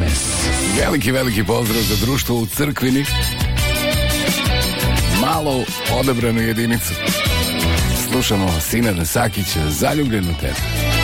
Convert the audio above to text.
Veliki pozdrav za društvo u Crkvini. Malo odabranu jedinicu. Slušamo Sinana Sakića, Zaljubljen u tebe.